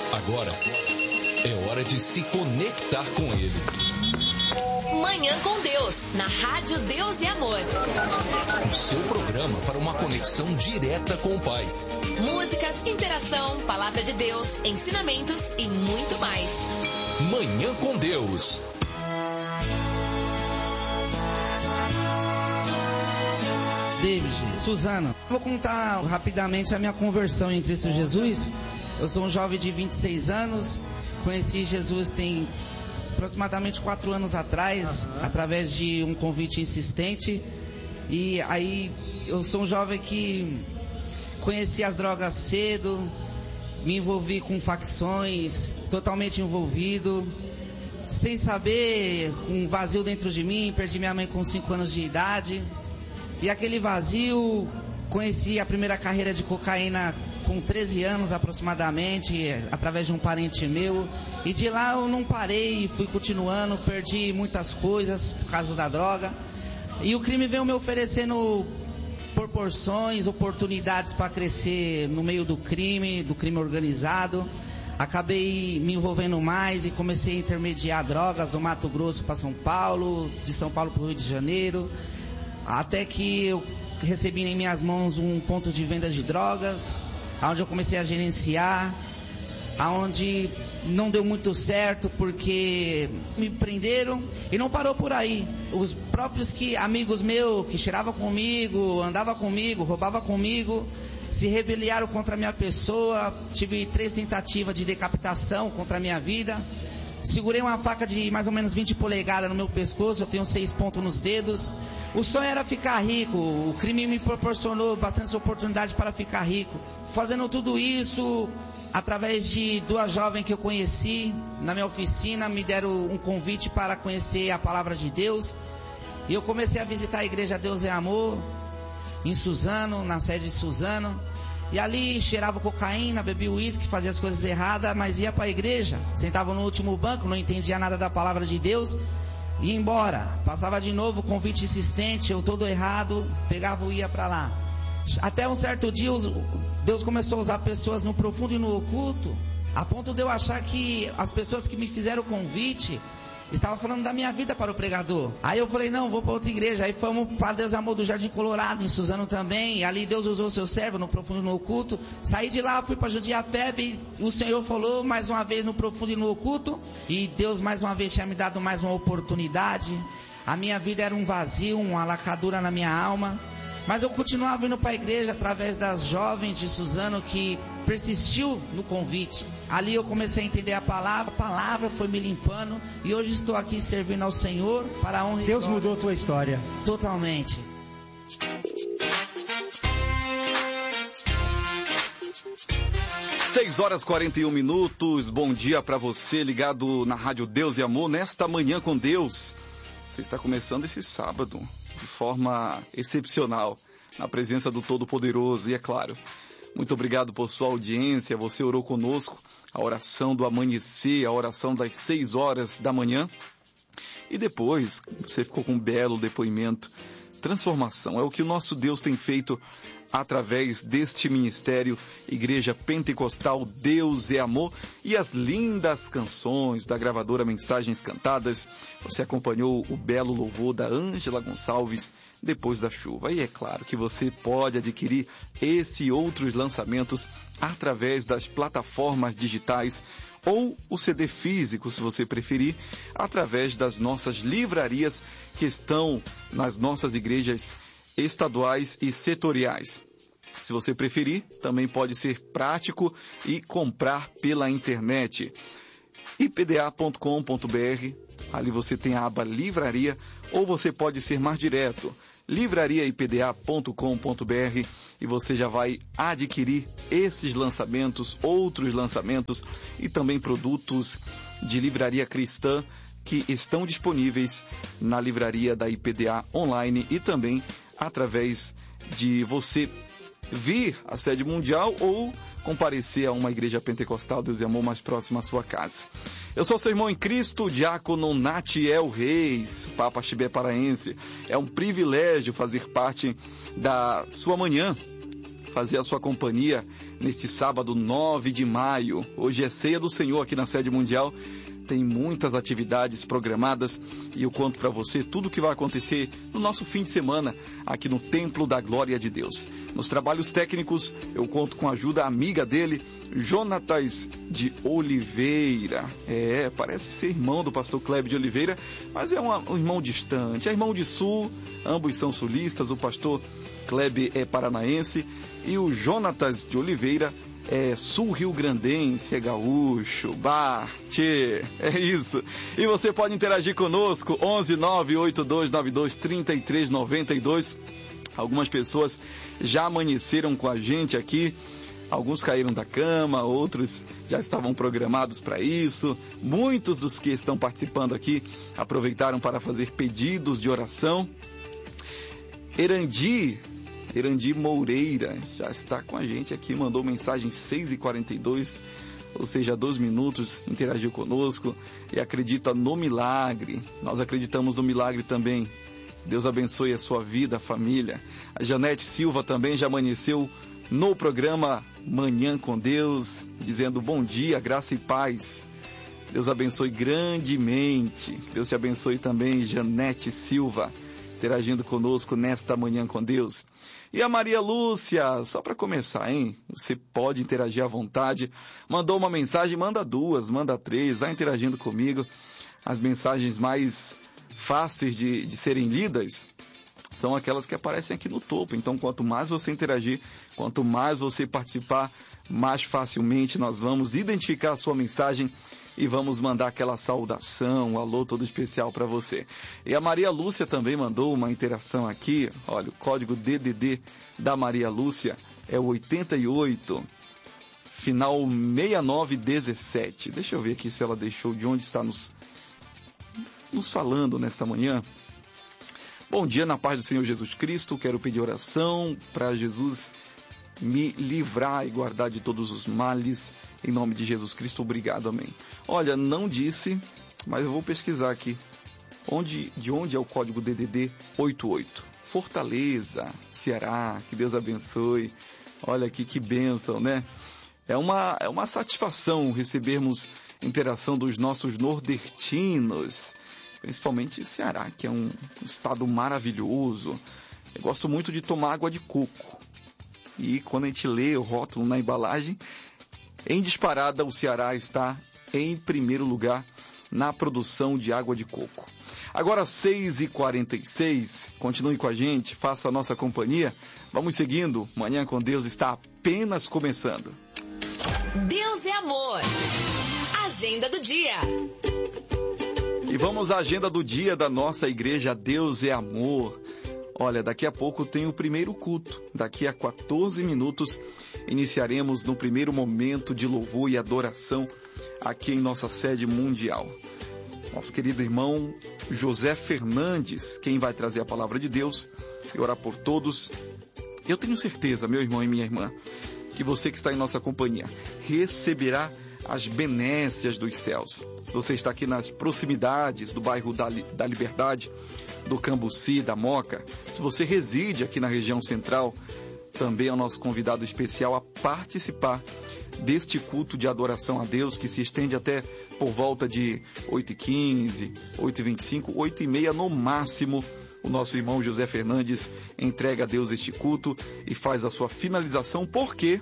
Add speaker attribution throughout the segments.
Speaker 1: Agora é hora de se conectar com Ele.
Speaker 2: Manhã com Deus, na Rádio Deus e Amor.
Speaker 1: O seu programa para uma conexão direta com o Pai.
Speaker 2: Músicas, interação, palavra de Deus, ensinamentos e muito mais.
Speaker 1: Manhã com Deus.
Speaker 3: David, Suzana, vou contar rapidamente a minha conversão em Cristo Jesus. Eu sou um jovem de 26 anos, conheci Jesus tem aproximadamente 4 anos atrás, através de um convite insistente. E aí eu sou um jovem que conheci as drogas cedo, me envolvi com facções, totalmente envolvido, sem saber, um vazio dentro de mim. Perdi minha mãe com 5 anos de idade. E aquele vazio, conheci a primeira carreira de cocaína com 13 anos aproximadamente, através de um parente meu. E de lá eu não parei, fui continuando, perdi muitas coisas por causa da droga. E o crime veio me oferecendo proporções, oportunidades para crescer no meio do crime organizado. Acabei me envolvendo mais e comecei a intermediar drogas do Mato Grosso para São Paulo, de São Paulo para o Rio de Janeiro. Até que eu recebi em minhas mãos um ponto de venda de drogas, onde eu comecei a gerenciar, onde não deu muito certo porque me prenderam e não parou por aí. Os próprios amigos meus que cheiravam comigo, andavam comigo, roubavam comigo, se rebeliaram contra a minha pessoa. Tive 3 tentativas de decapitação contra a minha vida. Segurei uma faca de mais ou menos 20 polegadas no meu pescoço, eu tenho 6 pontos nos dedos. O sonho era ficar rico, o crime me proporcionou bastantes oportunidades para ficar rico. Fazendo tudo isso, através de 2 jovens que eu conheci na minha oficina, me deram um convite para conhecer a palavra de Deus. E eu comecei a visitar a igreja Deus é Amor, em Suzano, na sede de Suzano. E ali cheirava cocaína, bebia uísque, fazia as coisas erradas, mas ia para a igreja. Sentava no último banco, não entendia nada da palavra de Deus, ia embora. Passava de novo, convite insistente, eu todo errado, pegava e ia para lá. Até um certo dia, Deus começou a usar pessoas no profundo e no oculto, a ponto de eu achar que as pessoas que me fizeram o convite estavam falando da minha vida para o pregador. Aí eu falei, não, vou para outra igreja. Aí fomos para Deus Amor do Jardim Colorado, em Suzano também. E ali Deus usou o seu servo no profundo e no oculto. Saí de lá, fui para Judiapebe. O Senhor falou mais uma vez no profundo e no oculto. E Deus mais uma vez tinha me dado mais uma oportunidade. A minha vida era um vazio, uma lacadura na minha alma. Mas eu continuava indo para a igreja através das jovens de Suzano que persistiu no convite. Ali eu comecei a entender a palavra foi me limpando e hoje estou aqui servindo ao Senhor para a honra e
Speaker 4: Deus mudou a tua história.
Speaker 3: Totalmente.
Speaker 5: Seis horas 41 minutos. Bom dia para você ligado na Rádio Deus e Amor nesta Manhã com Deus. Você está começando esse sábado de forma excepcional, na presença do Todo-Poderoso. E é claro, muito obrigado por sua audiência. Você orou conosco a oração do amanhecer, a oração das 6 horas da manhã. E depois você ficou com um belo depoimento. Transformação é o que o nosso Deus tem feito através deste ministério Igreja Pentecostal Deus é Amor, e as lindas canções da gravadora Mensagens Cantadas. Você acompanhou o belo louvor da Ângela Gonçalves, Depois da Chuva. E é claro que você pode adquirir esse e outros lançamentos através das plataformas digitais ou o CD físico, se você preferir, através das nossas livrarias que estão nas nossas igrejas estaduais e setoriais. Se você preferir, também pode ser prático e comprar pela internet. ipda.com.br, ali você tem a aba Livraria, ou você pode ser mais direto, livrariaipda.com.br, e você já vai adquirir esses lançamentos, outros lançamentos e também produtos de livraria cristã que estão disponíveis na livraria da IPDA online e também através de você vir à sede mundial ou comparecer a uma igreja pentecostal Deus e Amor mais próxima à sua casa. Eu sou seu irmão em Cristo, diácono Natiel Reis, Papa Chibé paraense. É um privilégio fazer parte da sua manhã fazer a sua companhia neste sábado 9 de maio. Hoje é Ceia do Senhor aqui na Sede Mundial. Tem muitas atividades programadas e eu conto para você tudo o que vai acontecer no nosso fim de semana aqui no Templo da Glória de Deus. Nos trabalhos técnicos, eu conto com a ajuda amiga dele, Jonatas de Oliveira. Parece ser irmão do pastor Kleber de Oliveira, mas é um irmão distante, é irmão de Sul, ambos são sulistas, o pastor Kleber é paranaense e o Jonatas de Oliveira é sul-rio-grandense, é gaúcho, é isso. E você pode interagir conosco, 11982923392. Algumas pessoas já amanheceram com a gente aqui, alguns caíram da cama, outros já estavam programados para isso. Muitos dos que estão participando aqui aproveitaram para fazer pedidos de oração. Erandi Moreira já está com a gente aqui, mandou mensagem 6h42, ou seja, 2 minutos, interagiu conosco e acredita no milagre. Nós acreditamos no milagre também. Deus abençoe a sua vida, a família. A Janete Silva também já amanheceu no programa Manhã com Deus, dizendo bom dia, graça e paz. Deus abençoe grandemente. Deus te abençoe também, Janete Silva, interagindo conosco nesta Manhã com Deus. E a Maria Lúcia, só para começar, hein? Você pode interagir à vontade. Mandou uma mensagem, manda 2, manda 3, vai interagindo comigo. As mensagens mais fáceis de serem lidas são aquelas que aparecem aqui no topo. Então, quanto mais você interagir, quanto mais você participar, mais facilmente nós vamos identificar a sua mensagem e vamos mandar aquela saudação, um alô todo especial para você. E a Maria Lúcia também mandou uma interação aqui. Olha, o código DDD da Maria Lúcia é o 88, final 6917. Deixa eu ver aqui se ela deixou de onde está nos falando nesta manhã. Bom dia, na paz do Senhor Jesus Cristo. Quero pedir oração para Jesus me livrar e guardar de todos os males. Em nome de Jesus Cristo, obrigado, amém. Olha, não disse, mas eu vou pesquisar aqui. De onde é o código DDD 88? Fortaleza, Ceará, que Deus abençoe. Olha aqui que bênção, né? É uma satisfação recebermos interação dos nossos nordestinos, principalmente Ceará, que é um estado maravilhoso. Eu gosto muito de tomar água de coco. E quando a gente lê o rótulo na embalagem, em disparada o Ceará está em primeiro lugar na produção de água de coco. Agora 6h46, continue com a gente, faça a nossa companhia. Vamos seguindo, Manhã com Deus está apenas começando.
Speaker 2: Deus é amor. Agenda do dia.
Speaker 5: E vamos à agenda do dia da nossa igreja Deus é Amor. Olha, daqui a pouco tem o primeiro culto. Daqui a 14 minutos iniciaremos no primeiro momento de louvor e adoração aqui em nossa sede mundial. Nosso querido irmão José Fernandes, quem vai trazer a palavra de Deus e orar por todos. Eu tenho certeza, meu irmão e minha irmã, que você que está em nossa companhia receberá as benécias dos céus. Se você está aqui nas proximidades do bairro da Liberdade, do Cambuci, da Moca, se você reside aqui na região central, também é o nosso convidado especial a participar deste culto de adoração a Deus, que se estende até por volta de 8h15, 8h25, 8h30 no máximo. O nosso irmão José Fernandes entrega a Deus este culto e faz a sua finalização, porque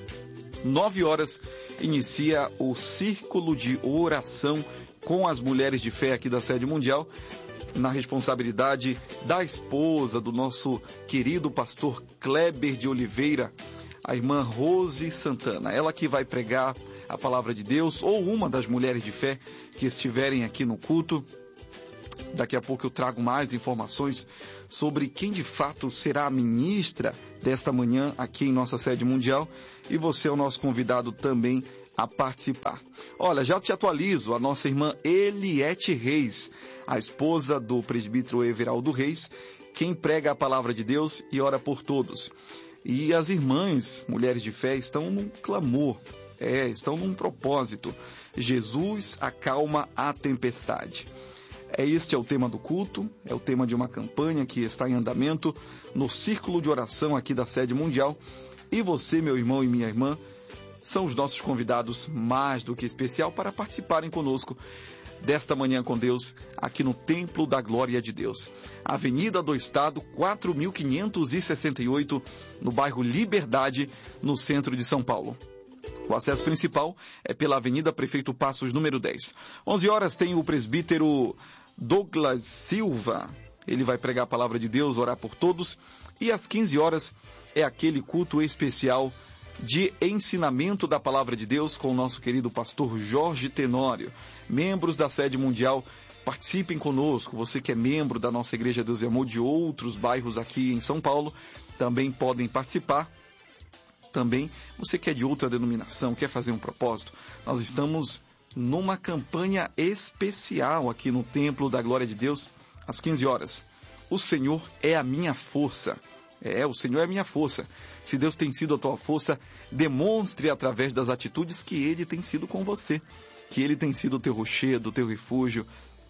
Speaker 5: 9 horas inicia o círculo de oração com as mulheres de fé aqui da Sede Mundial, na responsabilidade da esposa do nosso querido pastor Kleber de Oliveira, a irmã Rose Santana. Ela que vai pregar a palavra de Deus, ou uma das mulheres de fé que estiverem aqui no culto. Daqui a pouco eu trago mais informações sobre quem de fato será a ministra desta manhã aqui em nossa Sede Mundial, e você é o nosso convidado também a participar. Olha, já te atualizo, a nossa irmã Eliette Reis, a esposa do presbítero Everaldo Reis, quem prega a palavra de Deus e ora por todos. E as irmãs, mulheres de fé, estão num clamor, estão num propósito. Jesus acalma a tempestade. Este é o tema do culto, é o tema de uma campanha que está em andamento no círculo de oração aqui da Sede Mundial. E você, meu irmão e minha irmã, são os nossos convidados mais do que especial para participarem conosco desta Manhã com Deus, aqui no Templo da Glória de Deus. Avenida do Estado, 4.568, no bairro Liberdade, no centro de São Paulo. O acesso principal é pela Avenida Prefeito Passos, número 10. 11 horas tem o presbítero Douglas Silva. Ele vai pregar a palavra de Deus, orar por todos. E às 15 horas é aquele culto especial de ensinamento da palavra de Deus com o nosso querido pastor Jorge Tenório. Membros da sede mundial, participem conosco. Você que é membro da nossa Igreja Deus e Amor de outros bairros aqui em São Paulo, também podem participar. Também, você que é de outra denominação, quer fazer um propósito, nós estamos numa campanha especial aqui no Templo da Glória de Deus, às 15 horas. O Senhor é a minha força. O Senhor é a minha força. Se Deus tem sido a tua força, demonstre através das atitudes que Ele tem sido com você, que Ele tem sido o teu rochedo, o teu refúgio.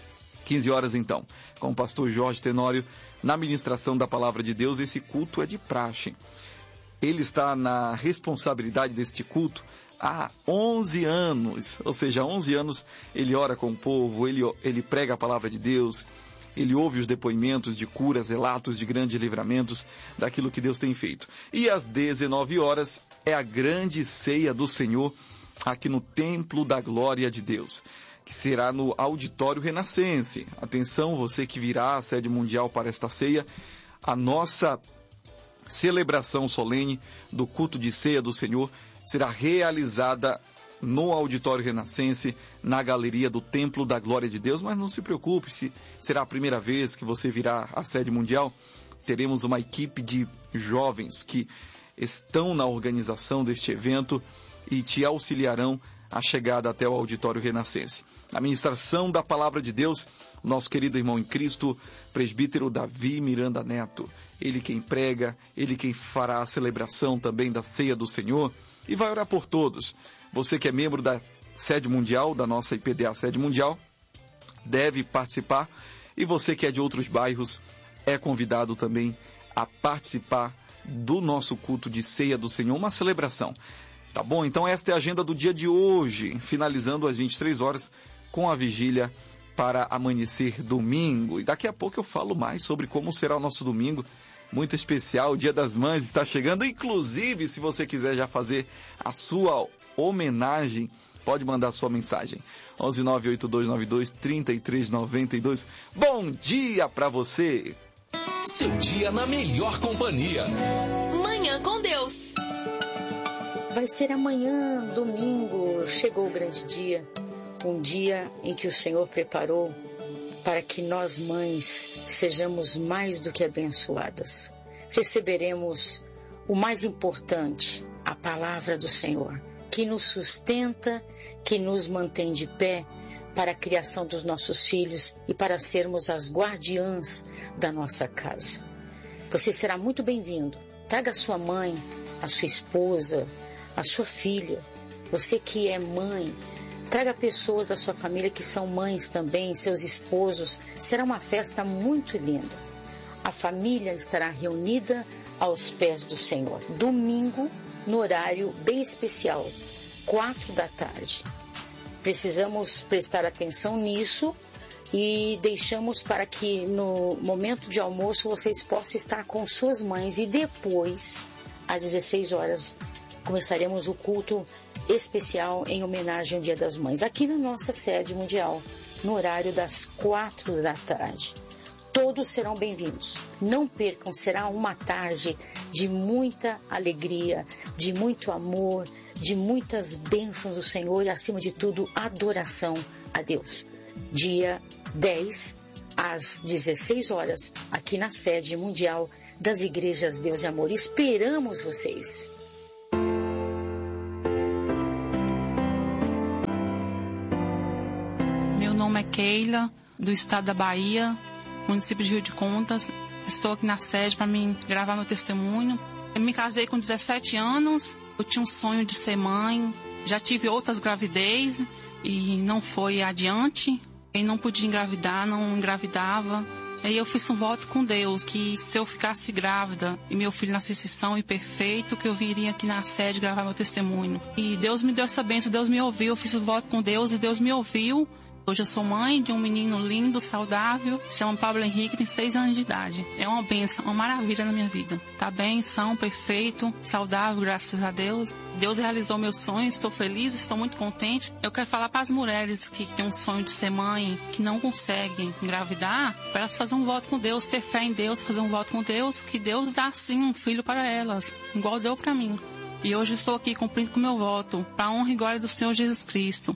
Speaker 5: 15 horas então, com o pastor Jorge Tenório, na ministração da palavra de Deus. Esse culto é de praxe. Ele está na responsabilidade deste culto há 11 anos, ou seja, há 11 anos ele ora com o povo, ele prega a palavra de Deus, ele ouve os depoimentos de curas, relatos de grandes livramentos daquilo que Deus tem feito. E às 19 horas é a grande ceia do Senhor aqui no Templo da Glória de Deus, que será no Auditório Renascense. Atenção, você que virá à sede mundial para esta ceia, a nossa celebração solene do culto de ceia do Senhor será realizada no Auditório Renascense, na galeria do Templo da Glória de Deus. Mas não se preocupe, se será a primeira vez que você virá à sede mundial, teremos uma equipe de jovens que estão na organização deste evento e te auxiliarão a chegada até o Auditório Renascense. Na ministração da Palavra de Deus, nosso querido irmão em Cristo, presbítero Davi Miranda Neto. Ele quem prega, ele quem fará a celebração também da ceia do Senhor e vai orar por todos. Você que é membro da sede mundial, da nossa IPDA sede mundial, deve participar. E você que é de outros bairros, é convidado também a participar do nosso culto de ceia do Senhor, uma celebração. Tá bom? Então esta é a agenda do dia de hoje, finalizando às 23 horas com a vigília para amanhecer domingo. E daqui a pouco eu falo mais sobre como será o nosso domingo, muito especial. O Dia das Mães está chegando, inclusive se você quiser já fazer a sua homenagem, pode mandar sua mensagem. 11982923392. Bom dia para você!
Speaker 1: Seu dia na melhor companhia.
Speaker 2: Manhã com Deus.
Speaker 4: Vai ser amanhã, domingo, chegou o grande dia. Um dia em que o Senhor preparou para que nós mães sejamos mais do que abençoadas. Receberemos o mais importante, a palavra do Senhor, que nos sustenta, que nos mantém de pé para a criação dos nossos filhos e para sermos as guardiãs da nossa casa. Você será muito bem-vindo. Traga a sua mãe, a sua esposa, a sua filha. Você que é mãe, traga pessoas da sua família que são mães também, seus esposos. Será uma festa muito linda. A família estará reunida aos pés do Senhor. Domingo, no horário bem especial, 16h. Precisamos prestar atenção nisso e deixamos para que no momento de almoço vocês possam estar com suas mães. E depois, às 16 horas, começaremos o culto especial em homenagem ao Dia das Mães, aqui na nossa sede mundial, no horário das 16h. Todos serão bem-vindos. Não percam, será uma tarde de muita alegria, de muito amor, de muitas bênçãos do Senhor e, acima de tudo, adoração a Deus. Dia 10, às 16 horas, aqui na sede mundial das Igrejas Deus e Amor. Esperamos vocês!
Speaker 6: Meu nome é Keila, do estado da Bahia, município de Rio de Contas. Estou aqui na sede para gravar meu testemunho. Eu me casei com 17 anos, eu tinha um sonho de ser mãe. Já tive outras gravidez e não foi adiante. Quem não podia engravidar, não engravidava. Aí eu fiz um voto com Deus, que se eu ficasse grávida e meu filho nascesse são e perfeito, que eu viria aqui na sede gravar meu testemunho. E Deus me deu essa bênção, Deus me ouviu, eu fiz o voto com Deus e Deus me ouviu. Hoje eu sou mãe de um menino lindo, saudável, chama Pablo Henrique, tem 6 anos de idade. É uma bênção, uma maravilha na minha vida. Tá bem, são, perfeito, saudável, graças a Deus. Deus realizou meus sonhos, estou feliz, estou muito contente. Eu quero falar para as mulheres que têm um sonho de ser mãe, que não conseguem engravidar, para elas fazerem um voto com Deus, ter fé em Deus, fazer um voto com Deus, que Deus dá sim um filho para elas, igual deu para mim. E hoje estou aqui cumprindo com o meu voto, para a honra e glória do Senhor Jesus Cristo.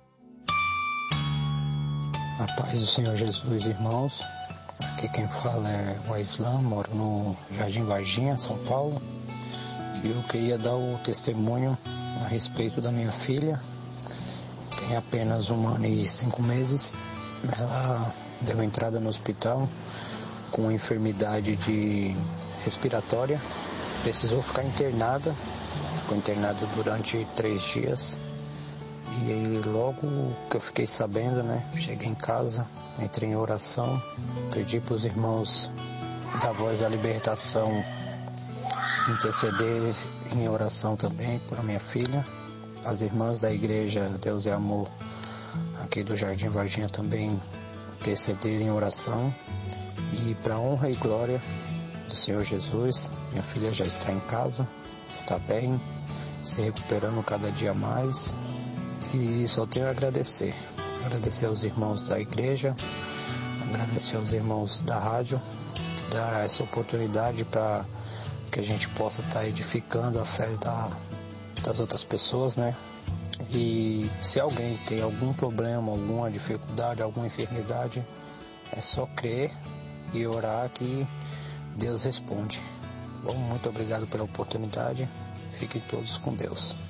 Speaker 7: A paz do Senhor Jesus, irmãos. Aqui quem fala é o Aislan, moro no Jardim Varginha, São Paulo. E eu queria dar o testemunho a respeito da minha filha. Tem apenas 1 ano e 5 meses. Ela deu entrada no hospital com enfermidade respiratória. Precisou ficar internada. Ficou internada durante 3 dias. E aí, logo que eu fiquei sabendo, cheguei em casa, entrei em oração, pedi para os irmãos da Voz da Libertação interceder em oração também por minha filha. As irmãs da igreja Deus e Amor aqui do Jardim Varginha também interceder em oração. E para a honra e glória do Senhor Jesus, minha filha já está em casa, está bem, se recuperando cada dia mais. E só tenho a agradecer aos irmãos da igreja, agradecer aos irmãos da rádio, que dá essa oportunidade para que a gente possa estar edificando a fé das outras pessoas, E se alguém tem algum problema, alguma dificuldade, alguma enfermidade, é só crer e orar que Deus responde. Bom, muito obrigado pela oportunidade, fiquem todos com Deus.